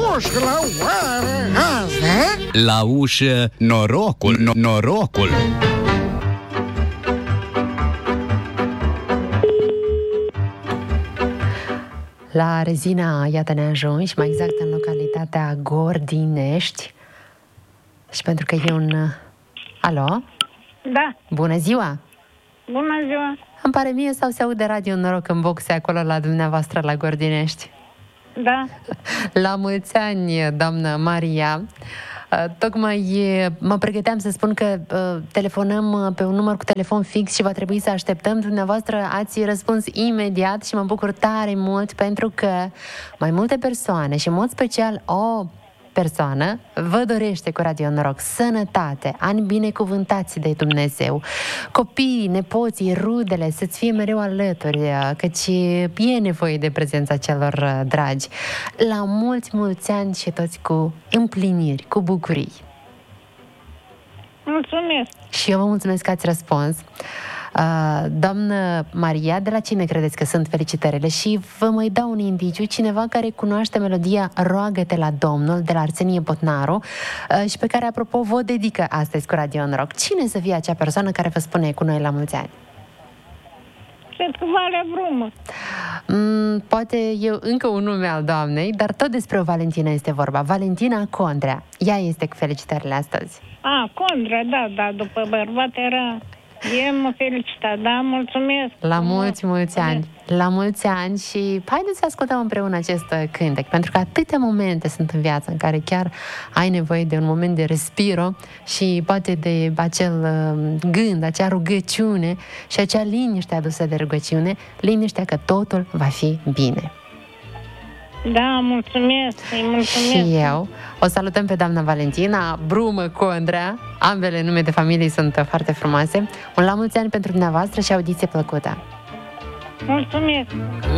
ușă la oară asta? La ușă, norocul, norocul. La Rezina, iată, ne ajungi, mai exact în localitatea Gordinești. Și pentru că e un... Alo? Da. Bună ziua! Bună ziua! Îmi pare mie sau se aude Radio Noroc în boxe acolo la dumneavoastră la Gordinești? Da. La mulți ani, doamnă Maria. Tocmai mă pregăteam să spun că telefonăm pe un număr cu telefon fix și va trebui să așteptăm. Dumneavoastră ați răspuns imediat și mă bucur tare mult pentru că mai multe persoane și în mod special o persoană vă dorește cu Radio Noroc sănătate, ani binecuvântați de Dumnezeu, copiii, nepoții, rudele să-ți fie mereu alături, căci e nevoie de prezența celor dragi. La mulți, mulți ani și toți cu împliniri, cu bucurii. Mulțumesc! Și eu vă mulțumesc că ați răspuns. Doamnă Maria, de la cine credeți că sunt felicitările? Și vă mai dau un indiciu, cineva care cunoaște melodia Roagă-te la Domnul de la Arsenie Botnaru și pe care, apropo, vă dedică astăzi cu Radio Noroc. Cine să fie acea persoană care vă spune cu noi la mulți ani? Cred că Valea Brumă. Poate eu încă un nume al doamnei, dar tot despre o Valentina este vorba. Valentina Condrea. Ea este cu felicitările astăzi. Condrea, da, după bărbat era... Eu mă felicitat, da, mulțumesc. La mulți, mulți ani. La mulți ani și haideți să ascultăm împreună acest cântec, pentru că atâtea momente sunt în viață în care chiar ai nevoie de un moment de respiro și poate de acel gând, acea rugăciune și acea liniște adusă de rugăciune, liniștea că totul va fi bine. Da, mulțumesc, îi mulțumesc. Și eu. O salutăm pe doamna Valentina Brumă Condrea. Ambele nume de familie sunt foarte frumoase. Un la mulți ani pentru dumneavoastră și audiție plăcută. Mulțumesc.